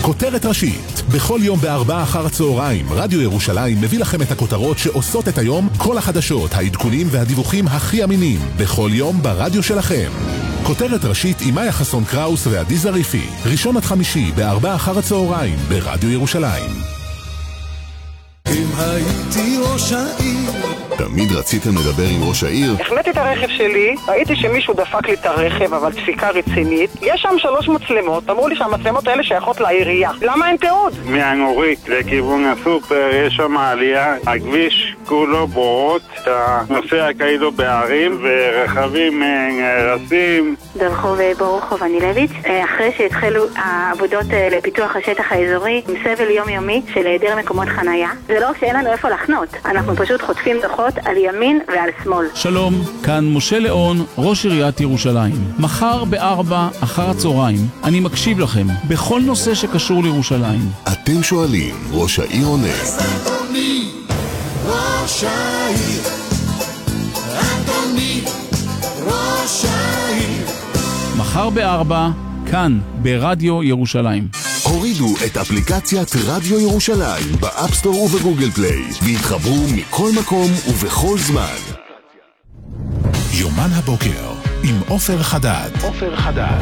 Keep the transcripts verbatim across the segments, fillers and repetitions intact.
כותרת ראשית. בכל יום בארבעה אחר הצהריים, רדיו ירושלים מביא לכם את הכותרות שעושות את היום, כל החדשות, העדכונים והדיווחים הכי אמינים. בכל יום ברדיו שלכם. כותרת ראשית עם מאיה חסון קראוס ועדי זריפי. ראשון עד חמישי בארבעה אחר הצהריים ברדיו ירושלים. אם הייתי ראש העיר. תמיד רציתם לדבר עם ראש העיר? החמאתי את הרכב שלי, ראיתי שמישהו דפק לי את הרכב, אבל דפיקה רצינית. יש שם שלוש מצלמות, אמרו לי שהמצלמות האלה שייכות לעירייה. למה אין תיעוד? מהנורית לכיוון הסופר יש שם עלייה, הכביש כולו בורות, אתה נוסע כאילו בערים ורכבים נהרסים. ברחוב ברוכוב אנילביץ', אחרי שהתחלו העבודות לפיתוח השטח האזורי עם סבל יומיומי של היעדר מקומות חנייה, זה לא רק שאין לנו איפה לחנות, אנחנו פשוט חוטפים דוחות על ימין ועל שמאל. שלום, כאן משה ליאון, ראש עיריית ירושלים. מחר בארבע אחר הצהריים אני מקשיב לכם בכל נושא שקשור לירושלים. אתם שואלים, ראש העיר עונה. אדוני ראש העיר, אדוני ראש העיר. מחר בארבע, כאן ברדיו ירושלים. הורידו את אפליקציית רדיו ירושלים באפסטור ובגוגל פליי והתחברו מכל מקום ובכל זמן. יומן הבוקר עם עופר חדד. עופר חדד.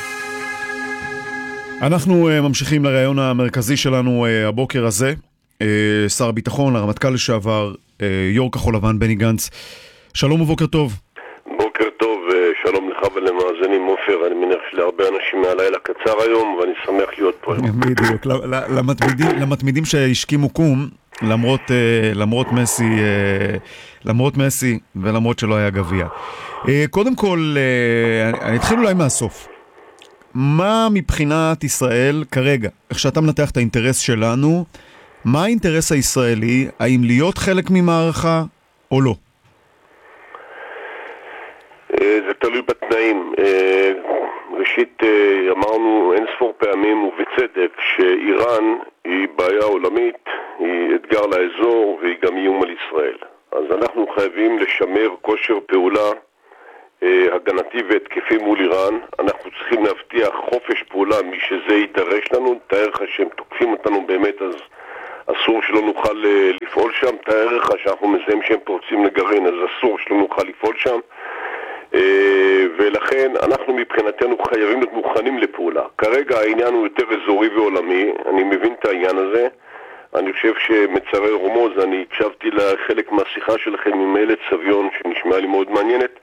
אנחנו uh, ממשיכים לרעיון המרכזי שלנו uh, הבוקר הזה. Uh, שר הביטחון, הרמטכ"ל לשעבר, uh, יו"ר כחול לבן בני גנץ. שלום ובוקר טוב. בוקר טוב, שלום לך ולמאזינים. עופר, אני מניח שלהרבה אנשים מהלילה קצר היום, ואני שמח להיות פה. בדיוק, למתמידים, למתמידים שהשכימו קום, למרות, למרות מסי, למרות מסי ולמרות שלא היה גביע. קודם כל, אני אתחיל אולי מהסוף. מה מבחינת ישראל כרגע, איך שאתה מנתח את האינטרס שלנו, מה האינטרס הישראלי, האם להיות חלק ממערכה או לא? זה תלוי בתנאים. ראשית, אמרנו אין ספור פעמים ובצדק שאיראן היא בעיה עולמית, היא אתגר לאזור והיא גם איום על ישראל. אז אנחנו חייבים לשמר כושר פעולה הגנתי והתקפי מול איראן. אנחנו צריכים להבטיח חופש פעולה מי שזה יידרש לנו. תאר לך שהם תוקפים אותנו באמת, אז אסור שלא נוכל לפעול שם. תאר לך שאנחנו מזהים שהם פורצים לגרעין, אז אסור שלא נוכל לפעול שם. ולכן אנחנו מבחינתנו חייבים להיות מוכנים לפעולה. כרגע העניין הוא יותר אזורי ועולמי, אני מבין את העניין הזה. אני חושב שמצרי רומוז, אני הקשבתי לחלק מהשיחה שלכם עם אילת סביון שנשמעה לי מאוד מעניינת.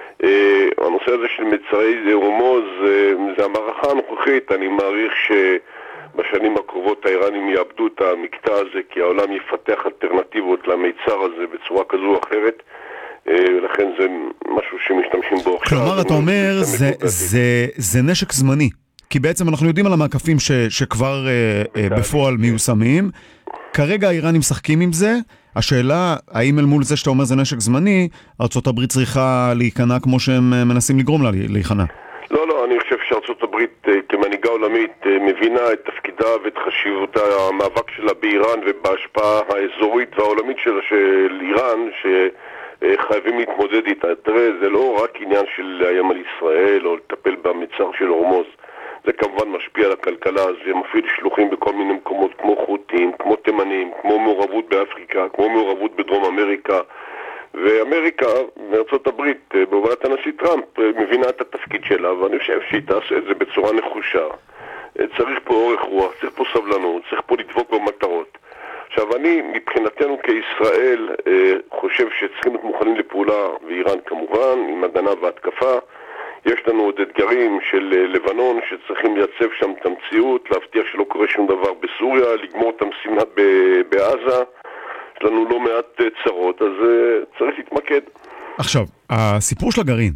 הנושא הזה של מצרי רומוז זה המערכה הנוכחית. אני מעריך שבשנים הקרובות האיראנים יאבדו את המקטע הזה, כי העולם יפתח אלטרנטיבות למיצר הזה בצורה כזו או אחרת, ולכן זה משהו שמשתמשים בו עכשיו. כלומר, אתה אומר, זה, זה, זה נשק זמני, כי בעצם אנחנו יודעים על המעקפים ש, שכבר בפועל מיושמים. כרגע האיראנים משחקים עם זה. השאלה, האם אל מול זה שאתה אומר זה נשק זמני, ארצות הברית צריכה להיכנע כמו שהם מנסים לגרום לה להיכנע? לא, לא, אני חושב שארצות הברית כמנהיגה עולמית מבינה את תפקידה ואת חשיבות המאבק שלה באיראן ובהשפעה האזורית והעולמית שלה של איראן, ש... חייבים להתמודד איתה. תראה, זה לא רק עניין של לאיים על ישראל או לטפל במצר של הורמוז. זה כמובן משפיע על הכלכלה, זה מפעיל שלוחים בכל מיני מקומות כמו חות'ים, כמו תימנים, כמו מעורבות באפריקה, כמו מעורבות בדרום אמריקה. ואמריקה, מארצות הברית, בהובלת הנשיא טראמפ, מבינה את התפקיד שלה, ואני חושב שהיא תעשה את זה בצורה נחושה. צריך פה אורך רוח, צריך פה סבלנות, צריך פה לדבוק במטרות. עכשיו, אני מבחינתנו כישראל אה, חושב שצריכים להיות מוכנים לפעולה, ואיראן כמובן, עם הגנה והתקפה. יש לנו עוד אתגרים של אה, לבנון שצריכים לייצב שם את המציאות, להבטיח שלא קורה שום דבר בסוריה, לגמור את המשימה ב- בעזה. יש לנו לא מעט אה, צרות, אז אה, צריך להתמקד. עכשיו, הסיפור של הגרעין,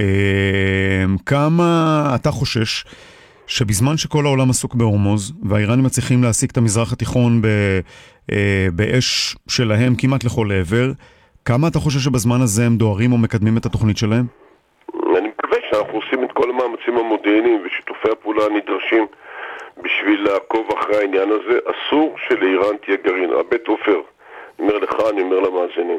אה, כמה אתה חושש שבזמן שכל העולם עסוק בהורמוז, והאיראנים מצליחים להשיג את המזרח התיכון ב, אה, באש שלהם כמעט לכל עבר, כמה אתה חושב שבזמן הזה הם דוהרים או מקדמים את התוכנית שלהם? אני מקווה שאנחנו עושים את כל המאמצים המודיעיניים ושיתופי הפעולה הנדרשים בשביל לעקוב אחרי העניין הזה. אסור שלאיראן תהיה גרעין. הבית עופר, אני אומר לך, אני אומר למאזינים.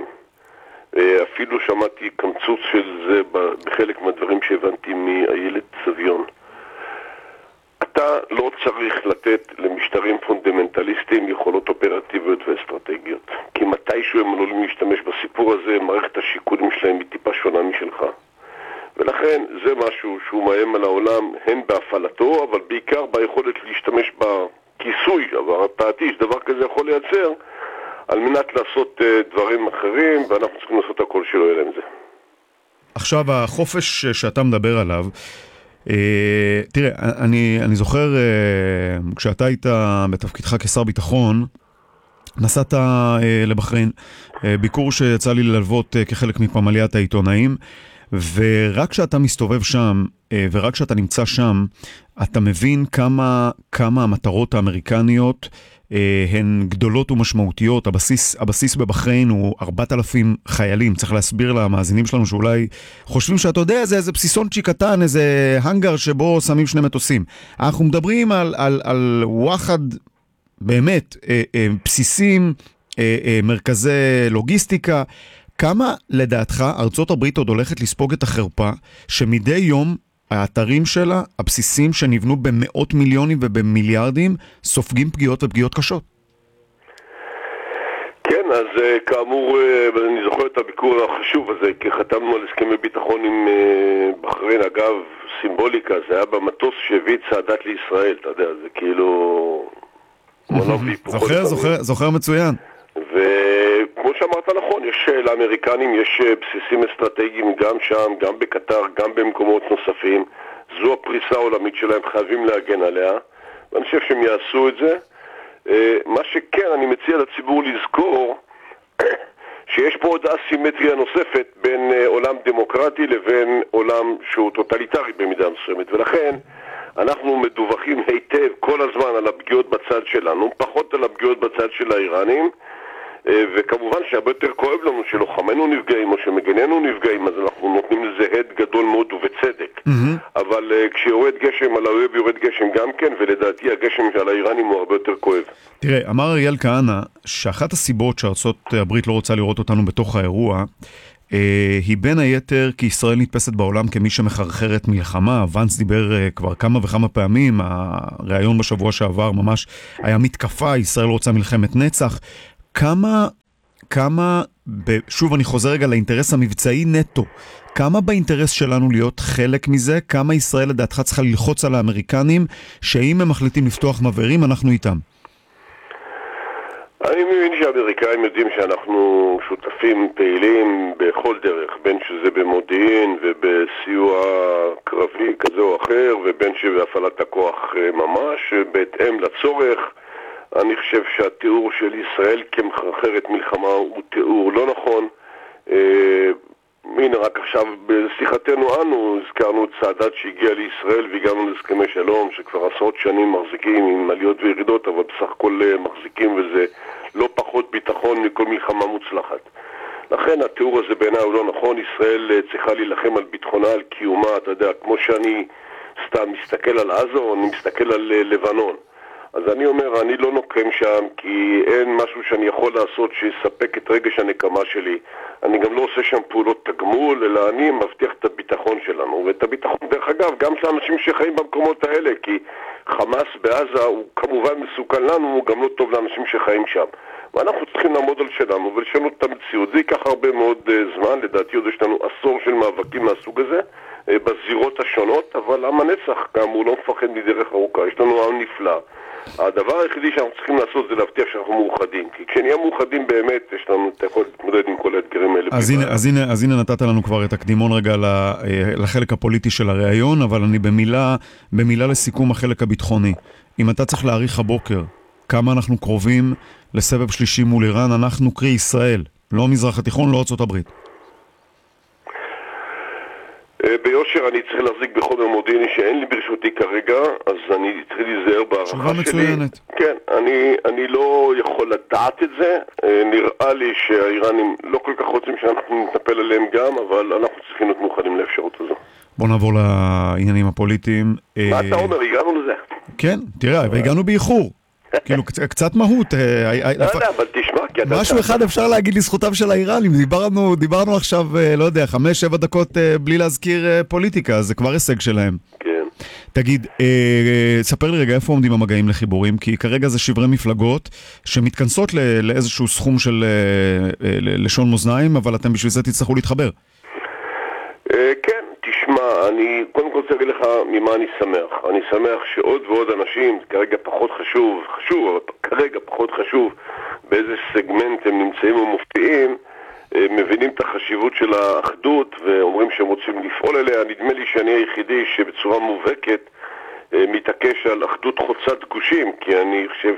אפילו שמעתי קמצוץ של זה בחלק מהדברים שהבנתי מאיילת סביון. אתה לא צריך לתת למשטרים פונדמנטליסטיים יכולות אופרטיביות ואסטרטגיות. כי מתישהו הם עלולים להשתמש בסיפור הזה, מערכת השיקולים שלהם היא טיפה שונה משלך. ולכן זה משהו שהוא מאיים על העולם, הן בהפעלתו, אבל בעיקר ביכולת להשתמש בכיסוי, אבל הפעתי שדבר כזה יכול לייצר, על מנת לעשות דברים אחרים, ואנחנו צריכים לעשות הכל שלא יהיה להם זה. עכשיו, החופש שאתה מדבר עליו, אה, תראה, אני, אני זוכר, אה, כשאתה היית בתפקידך כשר ביטחון, נסעת אה, לבחריין, אה, ביקור שיצא לי ללוות אה, כחלק מפמליית העיתונאים, ורק כשאתה מסתובב שם, אה, ורק כשאתה נמצא שם, אתה מבין כמה, כמה המטרות האמריקניות הן גדולות ומשמעותיות. הבסיס, הבסיס בבחריין הוא ארבעת אלפים חיילים. צריך להסביר למאזינים שלנו שאולי חושבים שאתה יודע, זה איזה פסיסונצ'י קטן, איזה הנגר שבו שמים שני מטוסים. אנחנו מדברים על, על, על וואחד באמת, בסיסים, מרכזי לוגיסטיקה. כמה לדעתך ארצות הברית עוד הולכת לספוג את החרפה שמדי יום האתרים שלה, הבסיסים שנבנו במאות מיליונים ובמיליארדים, סופגים פגיעות ופגיעות קשות? כן, אז כאמור, אני זוכר את הביקור החשוב הזה, כי חתמנו על הסכמי ביטחון עם בחריין, אגב, סימבוליקה, זה היה במטוס שהביא צעדת לישראל, אתה יודע, זה כאילו... זוכר, זוכר, זוכר מצוין. וכמו שאמרת נכון, יש לאמריקנים, יש בסיסים אסטרטגיים גם שם, גם בקטר, גם במקומות נוספים. זו הפריסה העולמית שלהם, חייבים להגן עליה, ואני חושב שהם יעשו את זה. מה שכן, אני מציע לציבור לזכור שיש פה עוד אסימטריה נוספת בין עולם דמוקרטי לבין עולם שהוא טוטליטרי במידה מסוימת, ולכן אנחנו מדווחים היטב כל הזמן על הפגיעות בצד שלנו, פחות על הפגיעות בצד של האיראנים, וכמובן שהרבה יותר כואב לנו שלוחמנו נפגעים או שמגננו נפגעים, אז אנחנו נותנים לזה הד גדול מאוד ובצדק. Mm-hmm. אבל uh, כשיורד גשם על האויב יורד גשם גם כן, ולדעתי הגשם של האיראנים הוא הרבה יותר כואב. תראה, אמר אריאל כהנא שאחת הסיבות שארצות הברית לא רוצה לראות אותנו בתוך האירוע, אה, היא בין היתר כי ישראל נתפסת בעולם כמי שמחרחרת מלחמה. ונס דיבר אה, כבר כמה וכמה פעמים, הרעיון בשבוע שעבר ממש היה מתקפה, ישראל רוצה מלחמת נצח. כמה, כמה, שוב אני חוזר רגע לאינטרס המבצעי נטו, כמה באינטרס שלנו להיות חלק מזה, כמה ישראל לדעתך צריכה ללחוץ על האמריקנים, שאם הם מחליטים לפתוח מבערים, אנחנו איתם? אני מבין שהאמריקאים יודעים שאנחנו שותפים פעילים בכל דרך, בין שזה במודיעין ובסיוע קרבי כזה או אחר, ובין שבהפעלת הכוח ממש, בהתאם לצורך. אני חושב שהתיאור של ישראל כמחרחרת מלחמה הוא תיאור לא נכון. אה, הנה, רק עכשיו בשיחתנו אנו הזכרנו את צעדת שהגיעה לישראל והגענו להסכמי שלום שכבר עשרות שנים מחזיקים עם עליות וירידות, אבל בסך הכל מחזיקים, וזה לא פחות ביטחון מכל מלחמה מוצלחת. לכן התיאור הזה בעיניי הוא לא נכון. ישראל צריכה להילחם על ביטחונה, על קיומה, אתה יודע, כמו שאני סתם מסתכל על עזה או אני מסתכל על לבנון. אז אני אומר, אני לא נוקם שם כי אין משהו שאני יכול לעשות שיספק את רגש הנקמה שלי. אני גם לא עושה שם פעולות תגמול, אלא אני מבטיח את הביטחון שלנו. ואת הביטחון, דרך אגב, גם של אנשים שחיים במקומות האלה, כי חמאס בעזה הוא כמובן מסוכן לנו, הוא גם לא טוב לאנשים שחיים שם. ואנחנו צריכים לעמוד על שלנו ולשנות את המציאות. זה ייקח הרבה מאוד uh, זמן, לדעתי עוד יש לנו עשור של מאבקים מהסוג הזה, uh, בזירות השונות, אבל עם הנצח גם הוא לא מפחד מדרך ארוכה. יש לנו עם נפלא. הדבר היחידי שאנחנו צריכים לעשות זה להבטיח שאנחנו מאוחדים, כי כשנהיה מאוחדים באמת יש לנו את היכולת להתמודד עם כל האתגרים האלה. אז הנה, אז הנה, אז הנה נתת לנו כבר את הקדימון רגע לחלק הפוליטי של הרעיון, אבל אני במילה, במילה לסיכום החלק הביטחוני. אם אתה צריך להעריך הבוקר כמה אנחנו קרובים לסבב שלישי מול איראן, אנחנו קרי ישראל, לא מזרח התיכון, לא ארצות הברית. ביושר אני צריך להחזיק בחומר מודיעיני שאין לי ברשותי כרגע, אז אני צריך להיזהר בהערכה שלי. תשובה מצוינת. כן, אני, אני לא יכול לדעת את זה. נראה לי שהאיראנים לא כל כך רוצים שאנחנו נטפל עליהם גם, אבל אנחנו צריכים להיות מאוחדים לאפשרות הזו. בוא נעבור לעניינים הפוליטיים. מה אתה אומר? הגענו לזה. כן, תראה, והגענו באיחור. כאילו, קצת מהות. לא יודע, אבל תשמע, כי אתה... משהו אחד אפשר להגיד לזכותם של האיראנים. דיברנו, דיברנו עכשיו, לא יודע, חמש, שבע דקות בלי להזכיר פוליטיקה, אז זה כבר הישג שלהם. כן. תגיד, אה, ספר לי רגע איפה עומדים המגעים לחיבורים, כי כרגע זה שברי מפלגות שמתכנסות ל- לאיזשהו סכום של אה, אה, לשון מאזניים, אבל אתם בשביל זה תצטרכו להתחבר. אה, כן, תשמע, אני קודם כל רוצה להגיד לך ממה אני שמח. אני שמח שעוד ועוד אנשים, כרגע פחות חשוב, חשוב, אבל כרגע פחות חשוב באיזה סגמנט הם נמצאים ומופיעים, מבינים את החשיבות של האחדות ואומרים שהם רוצים לפעול אליה. נדמה לי שאני היחידי שבצורה מובהקת מתעקש על אחדות חוצת גושים, כי אני חושב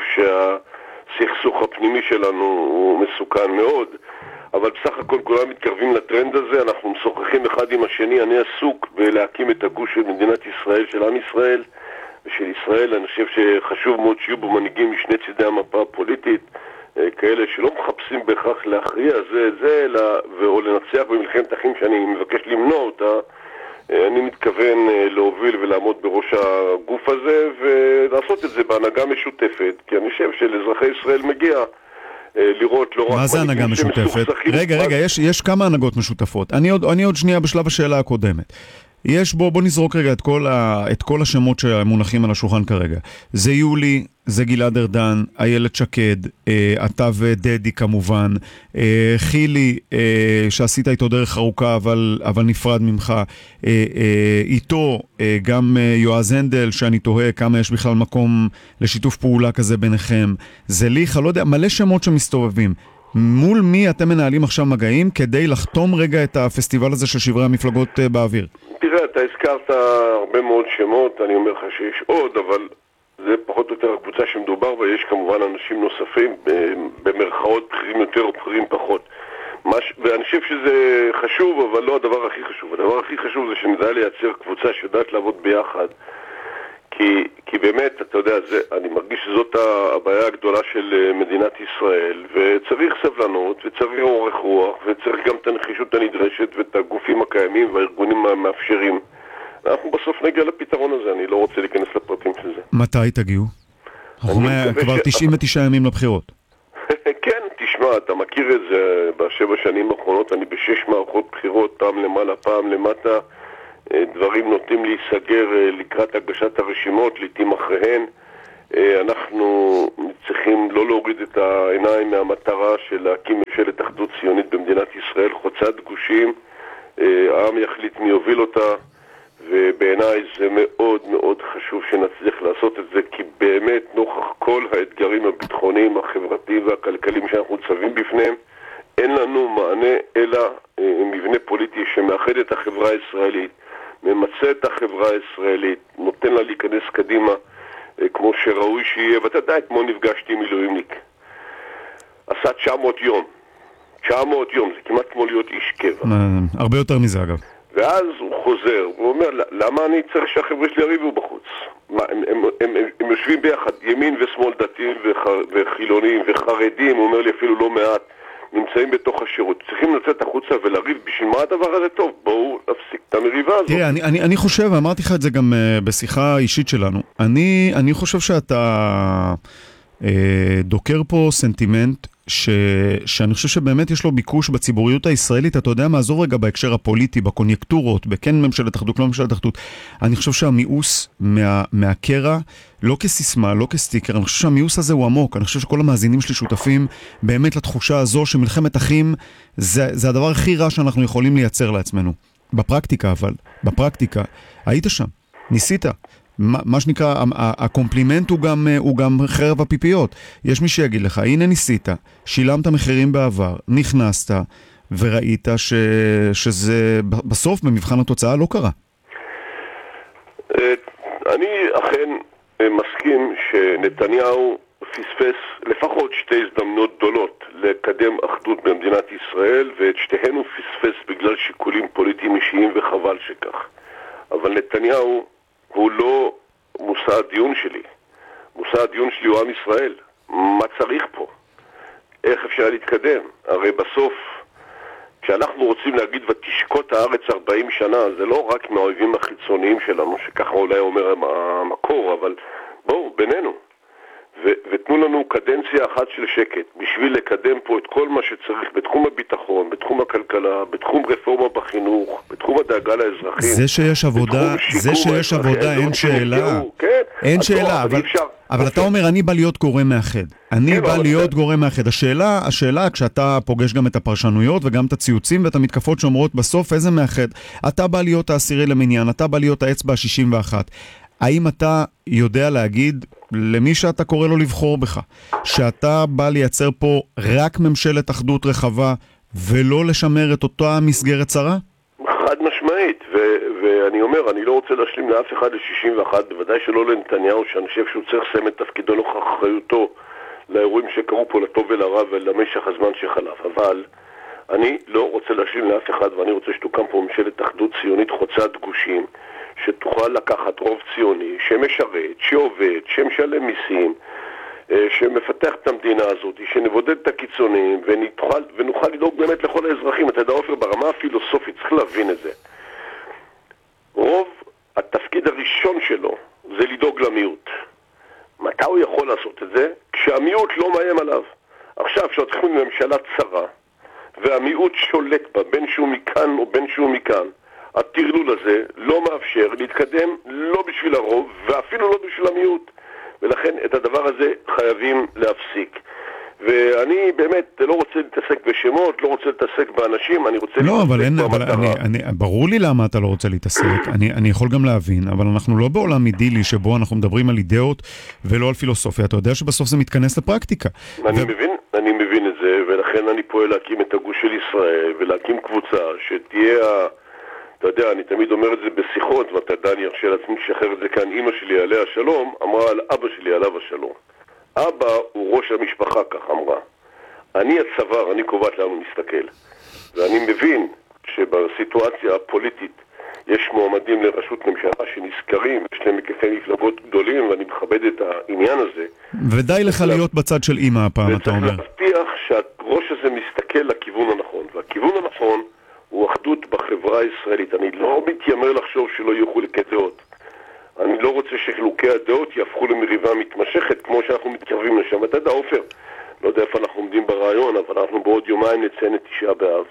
שהסכסוך הפנימי שלנו הוא מסוכן מאוד, אבל בסך הכל כולם מתקרבים לטרנד הזה, אנחנו משוחחים אחד עם השני. אני עסוק בלהקים את הגוש של מדינת ישראל, של עם ישראל ושל ישראל. אני חושב שחשוב מאוד שיהיו בו מנהיגים משני צידי המפה הפוליטית, כאלה שלא מחפשים בהכרח להכריע זה את זה, אלא, או לנצח במלחמת אחים שאני מבקש למנוע אותה. אני מתכוון להוביל ולעמוד בראש הגוף הזה ולעשות את זה בהנהגה משותפת, כי אני חושב שלאזרחי ישראל מגיע לראות לא רק... מה זה הנהגה משותפת? רגע, רגע, יש, יש כמה הנהגות משותפות. אני עוד, אני עוד שנייה בשלב השאלה הקודמת. יש בו, בוא נזרוק רגע את כל, ה, את כל השמות שמונחים על השולחן כרגע. זה יולי, זה גלעד ארדן, איילת שקד, אה, אתה ודדי כמובן, אה, חילי, אה, שעשית איתו דרך ארוכה אבל, אבל נפרד ממך, אה, אה, איתו אה, גם אה, יועז הנדל, שאני תוהה כמה יש בכלל מקום לשיתוף פעולה כזה ביניכם, זה ליחה, לא יודע, מלא שמות שמסתובבים. מול מי אתם מנהלים עכשיו מגעים כדי לחתום רגע את הפסטיבל הזה של שברי המפלגות uh, באוויר? תראה, אתה הזכרת הרבה מאוד שמות, אני אומר לך שיש עוד, אבל זה פחות או יותר הקבוצה שמדובר בה. יש כמובן אנשים נוספים, במרכאות בכירים יותר או בכירים פחות. מש... ואני חושב שזה חשוב, אבל לא הדבר הכי חשוב. הדבר הכי חשוב זה שנדע לייצר קבוצה שיודעת לעבוד ביחד. כי, כי באמת, אתה יודע, זה, אני מרגיש שזאת הבעיה הגדולה של מדינת ישראל, וצריך סבלנות, וצריך אורך רוח, וצריך גם את הנחישות הנדרשת, ואת הגופים הקיימים והארגונים המאפשרים. אנחנו בסוף נגיע לפתרון הזה, אני לא רוצה להיכנס לפרטים של זה. מתי תגיעו? אנחנו כבר ש... תשעים ותשעה ימים לבחירות. כן, תשמע, אתה מכיר את זה בשבע שנים האחרונות, אני בשש מערכות בחירות, פעם למעלה, פעם למטה. דברים נוטים להיסגר לקראת הגשת הרשימות, לעתים אחריהן. אנחנו צריכים לא להוריד את העיניים מהמטרה של להקים ממשלת אחדות ציונית במדינת ישראל, חוצת גושים. העם יחליט מי יוביל אותה, ובעיניי זה מאוד מאוד חשוב שנצליח לעשות את זה, כי באמת נוכח כל האתגרים הביטחוניים, החברתיים והכלכליים שאנחנו צבים בפניהם, אין לנו מענה אלא מבנה פוליטי שמאחד את החברה הישראלית, ממצא את החברה הישראלית, נותן לה להיכנס קדימה כמו שראוי שיהיה. ואתה יודע, כמו נפגשתי עם מילואימניק, עשה תשע מאות יום, תשע מאות יום, זה כמעט כמו להיות איש קבע. הרבה יותר מזה אגב. ואז הוא חוזר, הוא אומר, למה אני צריך שהחבר'ה שלי יריבו בחוץ? מה, הם, הם, הם, הם, הם יושבים ביחד, ימין ושמאל, דתיים וחילונים וחרדים, הוא אומר לי אפילו לא מעט, נמצאים בתוך השירות. צריכים לצאת החוצה ולריב, בשביל מה הדבר הזה טוב? בואו נפסיק את המריבה הזאת. תראה, אני, אני, אני חושב, ואמרתי לך את זה גם uh, בשיחה אישית שלנו, אני, אני חושב שאתה uh, דוקר פה סנטימנט ש, שאני חושב שבאמת יש לו ביקוש בציבוריות הישראלית. אתה יודע מה, עזוב רגע בהקשר הפוליטי, בקוניונקטורות, בכן ממשלת אחדות, לא ממשלת אחדות. אני חושב שהמיאוס מה, מהקרע, לא כסיסמה, לא כסטיקר, אני חושב שהמיאוס הזה הוא עמוק. אני חושב שכל המאזינים שלי שותפים באמת לתחושה הזו שמלחמת אחים זה, זה הדבר הכי רע שאנחנו יכולים לייצר לעצמנו. בפרקטיקה אבל, בפרקטיקה, היית שם, ניסית. מה, מה שנקרא, הקומפלימנט הוא גם, הוא גם חרב הפיפיות. יש מי שיגיד לך, הנה ניסית, שילמת מחירים בעבר, נכנסת וראית ש, שזה בסוף במבחן התוצאה לא קרה. אני אכן מסכים שנתניהו פספס לפחות שתי הזדמנות גדולות לקדם אחדות במדינת ישראל, ואת שתיהן הוא פספס בגלל שיקולים פוליטיים אישיים, וחבל שכך. אבל נתניהו הוא לא מושא הדיון שלי. מושא הדיון שלי הוא עם ישראל. מה צריך פה? איך אפשר להתקדם? הרי בסוף, כשאנחנו רוצים להגיד ותשקוט הארץ ארבעים שנה, זה לא רק מהאויבים החיצוניים שלנו, שככה אולי אומר המקור, אבל בואו, בינינו. ו- ותנו לנו קדנציה אחת של שקט, בשביל לקדם פה את כל מה שצריך, בתחום הביטחון, בתחום הכלכלה, בתחום רפורמה בחינוך, בתחום הדאגה לאזרחים. זה שיש עבודה, זה שיש עבודה, אין שאלה. כן, אין שאלה, אבל, אבל אתה אומר, אני בא להיות גורם מאחד. אני בא להיות גורם מאחד. השאלה, השאלה, כשאתה פוגש גם את הפרשנויות וגם את הציוצים ואת המתקפות שאומרות בסוף איזה מאחד. אתה בא להיות העשירי למניין, אתה בא להיות האצבע ה-שישים ואחת. האם אתה יודע להגיד למי שאתה קורא לו לבחור בך, שאתה בא לייצר פה רק ממשלת אחדות רחבה ולא לשמר את אותה מסגרת צרה? חד משמעית, ו- ואני אומר, אני לא רוצה להשלים לאף אחד ל-שישים ואחת, בוודאי שלא לנתניהו, שאני חושב שהוא צריך לסיים את תפקידו נוכח אחריותו לאירועים שקרו פה לטוב ולרע ולמשך הזמן שחלף, אבל אני לא רוצה להשלים לאף אחד, ואני רוצה שתוקם פה ממשלת אחדות ציונית חוצת גושים, שתוכל לקחת רוב ציוני, שמשרת, שעובד, שמשלם מיסים, שמפתח את המדינה הזאת, שנבודד את הקיצונים, ונוכל, ונוכל לדאוג באמת לכל האזרחים. אתה יודע, עופר, ברמה הפילוסופית, צריך להבין את זה. רוב התפקיד הראשון שלו זה לדאוג למיעוט. מתי הוא יכול לעשות את זה? כשהמיעוט לא מאיים עליו. עכשיו, כשהתחילים לממשלה צרה, והמיעוט שולט בה, בין שהוא מכאן או בין שהוא מכאן, הטרלול הזה לא מאפשר להתקדם לא בשביל הרוב ואפילו לא בשביל המיעוט, ולכן את הדבר הזה חייבים להפסיק. ואני באמת לא רוצה להתעסק בשמות, לא רוצה להתעסק באנשים, אני רוצה לא, להתעסק אבל אין, אבל אני, אני, ברור לי למה אתה לא רוצה להתעסק, אני, אני יכול גם להבין, אבל אנחנו לא בעולם אידילי שבו אנחנו מדברים על אידאות ולא על פילוסופיה. אתה יודע שבסוף זה מתכנס לפרקטיקה. אני ו... מבין, אני מבין את זה, ולכן אני פועל להקים את הגוש של ישראל ולהקים קבוצה שתהיה ה... אתה יודע, אני תמיד אומר את זה בשיחות, ואתה יודע, אני ארשה לעצמי לשחרר את זה כאן. אמא שלי עליה השלום אמרה על אבא שלי עליו השלום. אבא הוא ראש המשפחה, כך אמרה. אני הצוואר, אני קובעת לנו מסתכל. ואני מבין שבסיטואציה הפוליטית יש מועמדים לראשות ממשלה שנזכרים, יש להם היקפי מפלגות גדולים, ואני מכבד את העניין הזה. ודי לך להיות בצד של אמא הפעם, אתה אומר. וצריך להבטיח שהראש הזה מסתכל לכיוון הנכון, והכיוון הנכון הוא אחדות בחברה הישראלית. אני לא מתיימר לחשוב שלא יהיו חילוקי דעות. אני לא רוצה שחילוקי הדעות יהפכו למריבה מתמשכת, כמו שאנחנו מתקרבים לשם. אתה יודע, עופר, לא יודע איפה אנחנו עומדים ברעיון, אבל אנחנו בעוד יומיים נציין את תשעה באב.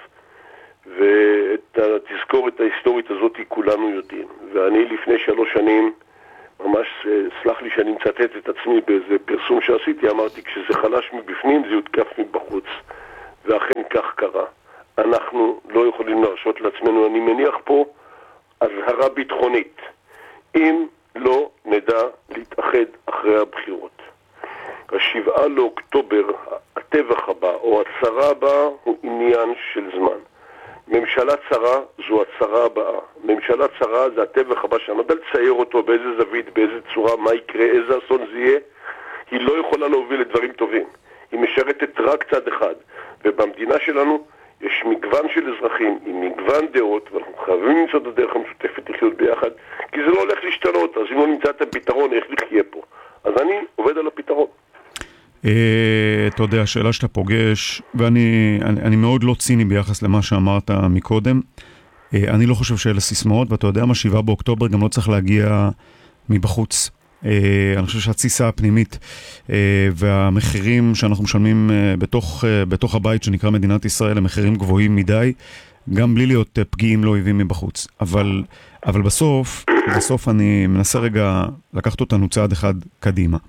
ואת התזכורת ההיסטורית הזאת כולנו יודעים. ואני לפני שלוש שנים, ממש סלח לי שאני מצטט את עצמי באיזה פרסום שעשיתי, אמרתי, כשזה חלש מבפנים זה יותקף מבחוץ. ואכן כך קרה. אנחנו לא יכולים להרשות לעצמנו, אני מניח פה הזהרה ביטחונית. אם לא נדע להתאחד אחרי הבחירות. השבעה לאוקטובר, הטבח הבא או הצרה הבאה הוא עניין של זמן. ממשלה צרה זו הצרה הבאה. ממשלה צרה זה הטבח הבא שאני לא יודע לצייר אותו באיזה זווית, באיזה צורה, מה יקרה, איזה אסון זה יהיה. היא לא יכולה להוביל לדברים טובים. היא משרתת רק צד אחד. ובמדינה שלנו יש מגוון של אזרחים עם מגוון דעות, ואנחנו חייבים למצוא את הדרך המשותפת לחיות ביחד, כי זה לא הולך להשתנות. אז אם לא נמצא את הפתרון, איך לחיה פה? אז אני עובד על הפתרון. אתה יודע, השאלה שאתה פוגש, ואני אני, אני מאוד לא ציני ביחס למה שאמרת מקודם, אני לא חושב שאלה סיסמאות, ואתה יודע מה, שבעה באוקטובר גם לא צריך להגיע מבחוץ. אני חושב שהציסה הפנימית והמחירים שאנחנו משלמים בתוך, בתוך הבית שנקרא מדינת ישראל הם מחירים גבוהים מדי, גם בלי להיות פגיעים לא אויבים מבחוץ. אבל, אבל בסוף, בסוף אני מנסה רגע לקחת אותנו צעד אחד קדימה.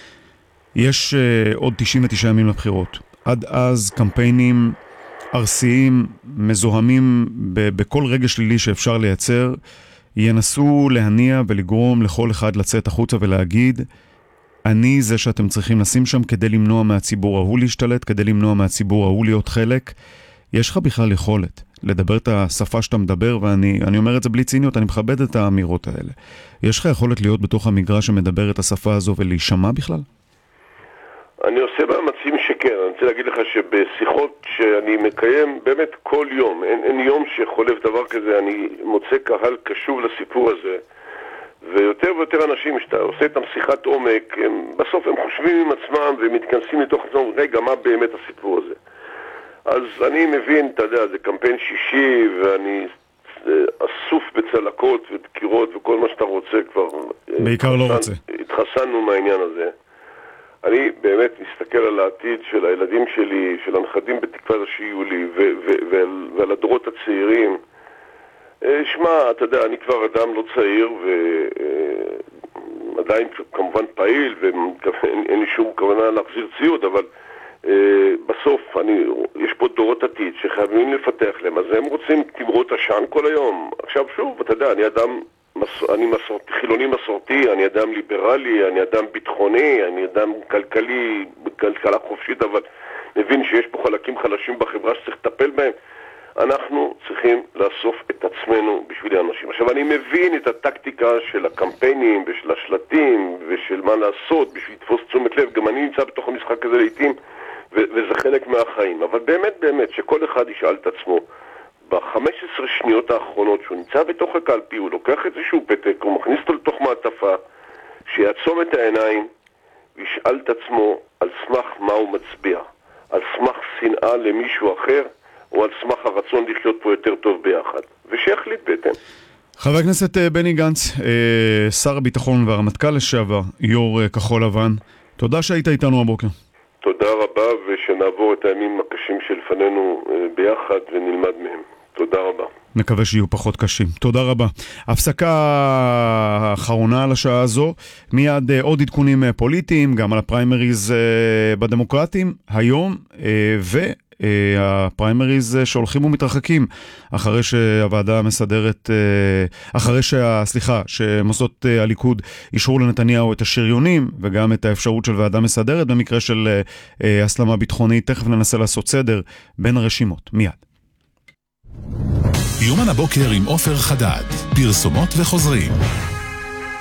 יש עוד תשעים ותשעה ימים לבחירות. עד אז קמפיינים ארסיים, מזוהמים בכל רגע שלילי שאפשר לייצר, ינסו להניע ולגרום לכל אחד לצאת החוצה ולהגיד, אני זה שאתם צריכים לשים שם כדי למנוע מהציבור ההוא להשתלט, כדי למנוע מהציבור ההוא להיות חלק. יש לך בכלל יכולת לדבר את השפה שאתה מדבר, ואני אני אומר את זה בלי ציניות, אני מכבד את האמירות האלה. יש לך יכולת להיות בתוך המגרש שמדבר את השפה הזו ולהישמע בכלל? אני עושה מאמצים שכן. אני רוצה להגיד לך שבשיחות שאני מקיים באמת כל יום, אין, אין יום שחולף דבר כזה, אני מוצא קהל קשוב לסיפור הזה, ויותר ויותר אנשים שאתה עושה איתם שיחת עומק, הם, בסוף הם חושבים עם עצמם ומתכנסים לתוך עצמם, רגע, מה באמת הסיפור הזה? אז אני מבין, אתה יודע, זה קמפיין שישי, ואני אסוף בצלקות ודקירות וכל מה שאתה רוצה כבר. בעיקר לא רוצה. התחסנו מהעניין הזה. אני באמת מסתכל על העתיד של הילדים שלי, של הנכדים בתקווה שיהיו לי, ו- ו- ועל, ועל הדורות הצעירים. שמע, אתה יודע, אני כבר אדם לא צעיר, ועדיין כמובן פעיל, ואין לי שום כוונה להחזיר ציוד, אבל בסוף אני, יש פה דורות עתיד שחייבים לפתח להם, אז הם רוצים תמרות עשן כל היום. עכשיו שוב, אתה יודע, אני אדם, אני מסורתי, חילוני מסורתי, אני אדם ליברלי, אני אדם ביטחוני, אני אדם כלכלי, כלכלה חופשית, אבל מבין שיש פה חלקים חלשים בחברה שצריך לטפל בהם. אנחנו צריכים לאסוף את עצמנו בשביל האנשים. עכשיו, אני מבין את הטקטיקה של הקמפיינים ושל השלטים ושל מה לעשות בשביל לתפוס תשומת לב. גם אני נמצא בתוך המשחק הזה לעתים, ו- וזה חלק מהחיים. אבל באמת, באמת, שכל אחד ישאל את עצמו, ב-חמש עשרה שניות האחרונות שהוא נמצא בתוך הקלפי, הוא לוקח איזשהו פתק, הוא מכניס אותו לתוך מעטפה, שיעצום את העיניים וישאל את עצמו על סמך מה הוא מצביע. על סמך שנאה למישהו אחר, או על סמך הרצון לחיות פה יותר טוב ביחד. ושיחליט בהתאם. חבר הכנסת בני גנץ, שר הביטחון והרמטכ"ל לשעבר, יו"ר כחול לבן, תודה שהיית איתנו הבוקר. תודה רבה, ושנעבור את הימים הקשים שלפנינו ביחד ונלמד מהם. תודה רבה. נקווה שיהיו פחות קשים. תודה רבה. הפסקה האחרונה על השעה הזו, מיד עוד עדכונים פוליטיים, גם על הפריימריז בדמוקרטים, היום, ו... הפריימריז שהולכים ומתרחקים אחרי שהוועדה המסדרת, אחרי שה, סליחה, שמוסדות הליכוד אישרו לנתניהו את השריונים וגם את האפשרות של ועדה מסדרת במקרה של הסלמה ביטחונית. תכף ננסה לעשות סדר בין הרשימות. מיד. יומן הבוקר עם עופר חדד, פרסומות וחוזרים.